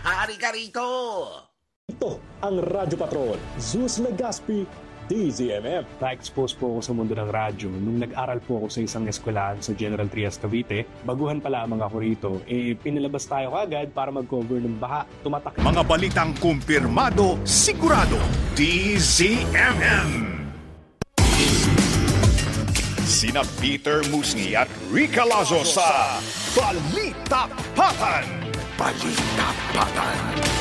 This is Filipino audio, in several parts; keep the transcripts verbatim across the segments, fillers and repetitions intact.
Hari ka rito! Ito ang Radyo Patrol, Zeus Legaspi, D Z M M. Na-expose po ako sa mundo ng radyo nung nag-aral po ako sa isang eskwelahan sa General Trias, Cavite. Baguhan pa lamang ako rito, eh pinalabas tayo kagad para mag-cover ng baha. Tumatak. Mga balitang kumpirmado, sigurado, D Z M M. Sina Peter Musngi at Rica Lazo sa Balita Patan. Balita Patan.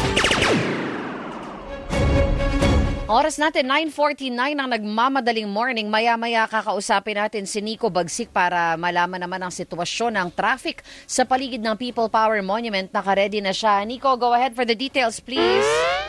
Oras natin, nine forty-nine ang nagmamadaling morning. Maya-maya kakausapin natin si Nico Bagsik para malaman naman ang sitwasyon ng traffic sa paligid ng People Power Monument. Naka-ready na siya. Nico, go ahead for the details, please.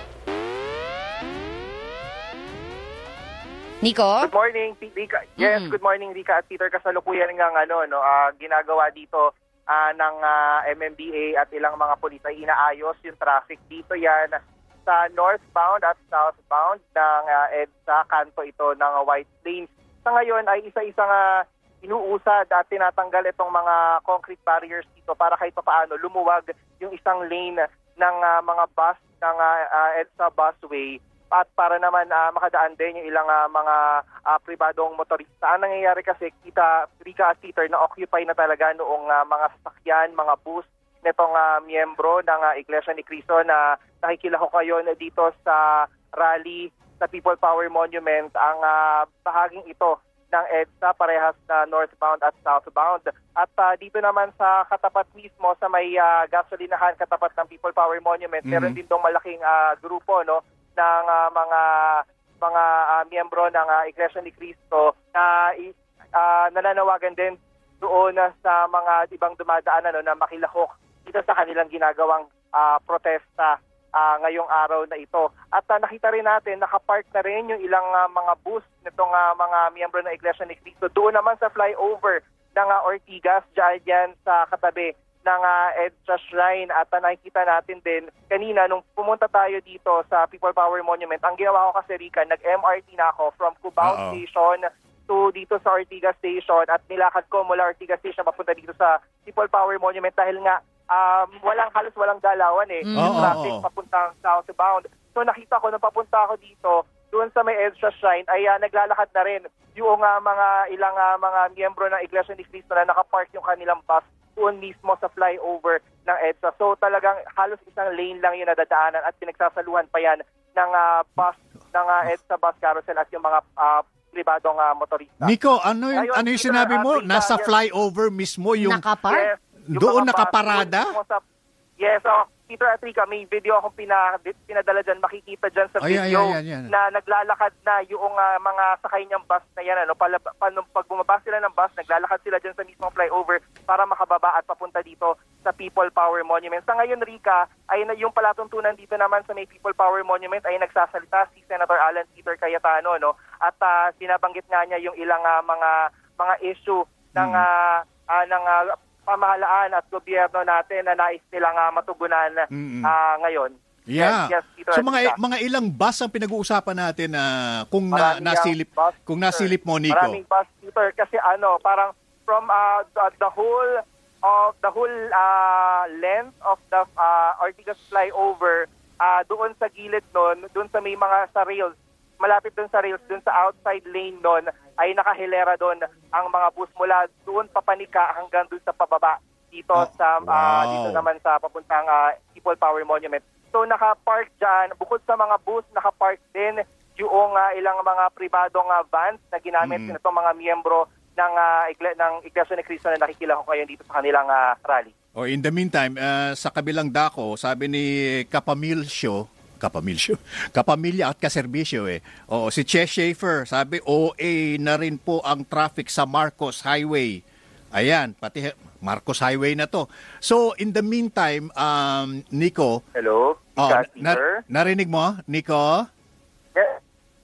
Nico? Good morning, Rika. Yes, mm-hmm. Good morning, Rika at Peter. Kasalukuyan ng ano, no, uh, ginagawa dito uh, ng uh, M M D A at ilang mga pulis ay inaayos yung traffic dito yan sa northbound at southbound ng uh, EDSA, kanto ito ng uh, White Plains. Sa ngayon ay isa-isang uh, inuusad at tinatanggal itong mga concrete barriers dito para kahit paano lumuwag yung isang lane ng uh, mga bus ng uh, uh, EDSA busway at para naman uh, makadaan din yung ilang uh, mga uh, pribadong motorista. Ang nangyayari kasi, kita, Rika at Peter, na-occupy na talaga noong uh, mga sasakyan, mga bus, nitong uh, miyembro ng uh, Iglesia ni Cristo na nakikilahok kayo na dito sa rally sa People Power Monument. Ang uh, bahaging ito ng EDSA parehas na northbound at southbound. At uh, dito naman sa katapat mismo sa may uh, gasolinahan katapat ng People Power Monument, mm-hmm. meron din tong malaking uh, grupo no ng uh, mga mga uh, miyembro ng uh, Iglesia ni Cristo na uh, nananawagan din doon uh, sa mga ibang dumadaan ano, na makilahok dito sa kanilang ginagawang uh, protesta uh, ngayong araw na ito. At uh, nakita rin natin, nakapark na rin yung ilang uh, mga bus nitong uh, mga miyembro ng Iglesia ni Cristo. Doon naman sa flyover ng uh, Ortigas, dyan yan sa katabi ng uh, EDSA Shrine. At uh, nakikita natin din, kanina nung pumunta tayo dito sa People Power Monument, ang ginawa ko kasi, Rika, nag-M R T na ako from Cubao Uh-oh. Station to dito sa Ortigas Station at nilakad ko mula Ortigas Station papunta dito sa People Power Monument dahil nga Um, walang halos walang galawan eh. Mm. Yung traffic oh, oh, oh. papuntang southbound. So nakita ko nung papunta ako dito, doon sa may EDSA Shrine ay uh, naglalakad na rin yung uh, mga ilang uh, mga miyembro ng Iglesia ni Cristo na nakapark yung kanilang bus doon mismo sa flyover ng EDSA. So talagang halos isang lane lang yung nadadaanan at pinagsasaluhan pa yan ng uh, bus ng uh, EDSA bus carousel at yung mga uh, pribadong uh, motorista. Nico, ano yung, Ngayon, ano yung sinabi mo? Uh, Nasa flyover mismo yung nakapark? Yes. Doon nakaparada? Sa, yes, so, Peter at Rika, may video akong pina, pinadala dyan, makikita dyan sa ay, video ay, ay, ay, ay. na naglalakad na yung uh, mga sakay niyang bus na yan. Ano, pala, pa, pag bumaba sila ng bus, naglalakad sila dyan sa mismong flyover para makababa at papunta dito sa People Power Monument. Sa ngayon, Rika, ay yung palatuntunan dito naman sa may People Power Monument ay nagsasalita si Senator Alan Peter Cayetano. No? At uh, sinabanggit nga niya yung ilang uh, mga mga issue ng, hmm. uh, uh, ng uh, pamahalaan at gobyerno natin na nais nilang uh, matugunan mm-hmm. uh, ngayon. Yeah. Yes, yes, so mga Rika. mga ilang bus ang pinag-uusapan natin na uh, kung na, nasilip bus, kung nasilip mo, Nico. Maraming bus, Peter, kasi ano, parang from uh, the, the whole of the whole uh, length of the uh, Ortigas flyover, uh, doon sa gilid noon, doon sa may mga sa rails, malapit doon sa rails, doon sa outside lane noon, ay nakahilera doon ang mga bus mula doon papanika hanggang doon sa pababa dito oh, sa uh, wow. dito naman sa papuntang uh, People Power Monument. So naka-park diyan, bukod sa mga bus, naka-park din yung uh, ilang mga pribadong uh, vans na ginamit mm. nitong mga miyembro ng uh, igle- ng Iglesia ni Cristo na nakikilahok ngayon dito sa kanilang uh, rally. Oh, in the meantime, uh, sa kabilang dako, sabi ni Kapamilyo, Kapamilyo, Kapamilya at Kaserbisyo eh. Oo, si Che Schaefer, sabi O A na rin po ang traffic sa Marcos Highway. Ayan, pati Marcos Highway na to. So, in the meantime, um, Nico. Hello, oh, na- narinig mo, Nico? Yes.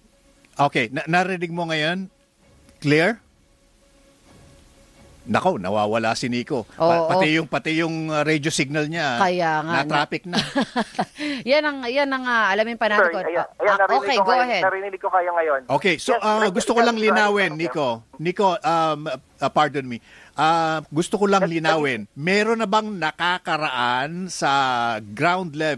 Okay, na- narinig mo ngayon? Clear? Nako, nawawala si Nico. Oo, pa- pati oo. yung pati yung uh, radio signal niya. Kaya nga, na traffic na. yan ang yan ang uh, alamin pa natin. Sir, ko. ayan, Ah, ayan, okay, ko go kayo, ahead. Narinig ko kayo ngayon. Okay, so Yes, uh, right, gusto ko lang right, linawin, right, Nico. Nico, um, uh, pardon me. Uh, gusto ko lang linawin. Meron na bang nakakaraan sa ground level